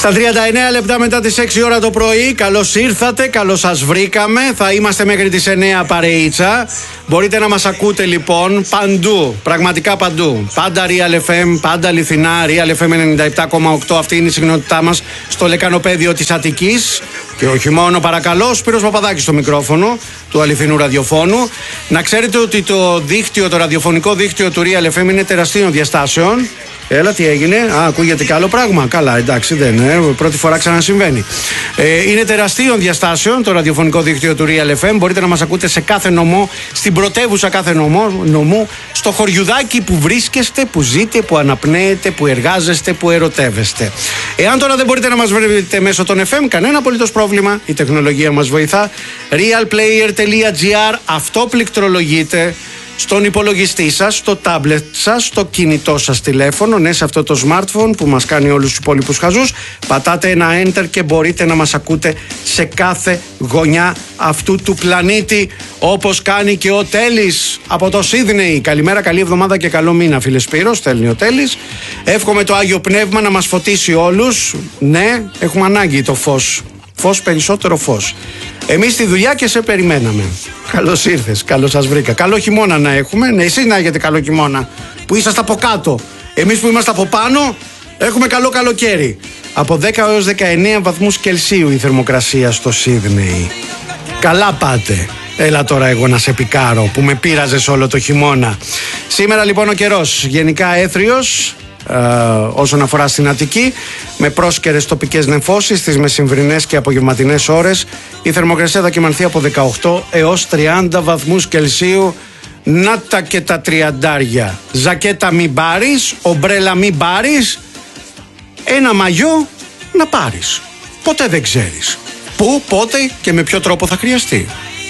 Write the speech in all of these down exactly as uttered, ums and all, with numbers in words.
Στα τριάντα εννέα λεπτά μετά τις έξι ώρα το πρωί, καλώς ήρθατε, καλώς σας βρήκαμε. Θα είμαστε μέχρι τις εννέα παρεΐτσα. Μπορείτε να μας ακούτε λοιπόν παντού, πραγματικά παντού. Πάντα Real εφ εμ, πάντα αληθινά, Real εφ εμ ενενήντα επτά κόμμα οκτώ. Αυτή είναι η συχνότητά μας στο λεκανοπέδιο της Αττικής. Και όχι μόνο, παρακαλώ, Σπύρος Παπαδάκης στο μικρόφωνο του αληθινού ραδιοφώνου. Να ξέρετε ότι το δίκτυο, το ραδιοφωνικό δίκτυο του Real εφ εμ είναι τεραστίων διαστάσεων. Έλα, τι έγινε? Α, ακούγεται και άλλο πράγμα. Καλά, εντάξει, δεν είναι. Πρώτη φορά ξανασυμβαίνει. Ε, είναι τεραστίων διαστάσεων το ραδιοφωνικό δίκτυο του Real εφ εμ. Μπορείτε να μας ακούτε σε κάθε νομό, στην πρωτεύουσα κάθε νομό, νομού, στο χωριουδάκι που βρίσκεστε, που ζείτε, που αναπνέετε, που εργάζεστε, που ερωτεύεστε. Εάν τώρα δεν μπορείτε να μας βρείτε μέσω των εφ εμ, κανένα απολύτως πρόβλημα. Η τεχνολογία μας βοηθά. realplayer τελεία gr, αυτό πληκτρολογείτε στον υπολογιστή σας, στο τάμπλετ σας, στο κινητό σας τηλέφωνο, ναι, σε αυτό το smartphone που μας κάνει όλους τους υπόλοιπους χαζούς. Πατάτε ένα enter και μπορείτε να μας ακούτε σε κάθε γωνιά αυτού του πλανήτη, όπως κάνει και ο Τέλης από το Σίδνεϊ. Καλημέρα, καλή εβδομάδα και καλό μήνα, φίλε Σπύρο, στέλνει ο Τέλης. Εύχομαι το Άγιο Πνεύμα να μας φωτίσει όλους. Ναι, έχουμε ανάγκη το φως. Φως, περισσότερο φως. Εμείς στη δουλειά και σε περιμέναμε. Καλώς ήρθες, καλώς σας βρήκα. Καλό χειμώνα να έχουμε. Ναι, εσείς να έχετε καλό χειμώνα που είσαστε από κάτω. Εμείς που είμαστε από πάνω έχουμε καλό καλοκαίρι. Από δέκα έως δεκαεννέα βαθμούς Κελσίου η θερμοκρασία στο Σίδνεϊ. Καλά πάτε. Έλα τώρα εγώ να σε πικάρω που με πείραζες όλο το χειμώνα. Σήμερα λοιπόν ο καιρός γενικά έθριος. Uh, όσον αφορά στην Αττική, με πρόσκαιρες τοπικές νεφώσεις στις μεσημβρινές και απογευματινές ώρες. Η θερμοκρασία θα κυμανθεί από δεκαοκτώ έως τριάντα βαθμούς Κελσίου. Να τα και τα τριαντάρια. Ζακέτα μην πάρεις, ομπρέλα μην πάρεις, ένα μαγιό να πάρεις. Ποτέ δεν ξέρεις πού, πότε και με ποιο τρόπο θα χρειαστεί.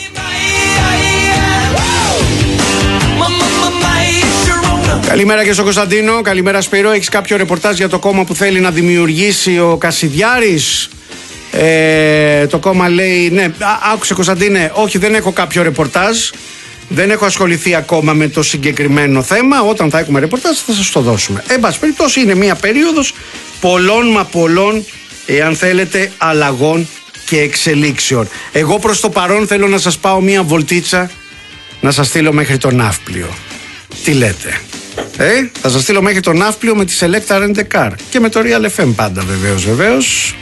Καλημέρα και στον Κωνσταντίνο. Καλημέρα Σπύρο. Έχεις κάποιο ρεπορτάζ για το κόμμα που θέλει να δημιουργήσει ο Κασιδιάρης? Ε, το κόμμα λέει ναι. Α, άκουσε Κωνσταντίνε, όχι, δεν έχω κάποιο ρεπορτάζ. Δεν έχω ασχοληθεί ακόμα με το συγκεκριμένο θέμα. Όταν θα έχουμε ρεπορτάζ θα σας το δώσουμε. Εν πάση περιπτώσει είναι μια περίοδος πολλών μα πολλών, εάν θέλετε, αλλαγών και εξελίξεων. Εγώ προς το παρόν θέλω να σας πάω μια βολτίτσα, να σας στείλω μέχρι το Ναύπλιο. Τι λέτε? Ε, θα σας στείλω μέχρι το Ναύπλιο με τη Selecta Rent a Car και με το Real εφ εμ πάντα, βεβαίως, βεβαίως.